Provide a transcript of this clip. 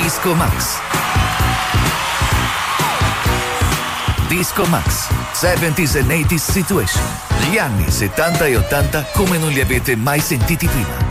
Disco Max. Disco Max, 70s and 80s Situation. Gli anni 70 e 80 come non li avete mai sentiti prima.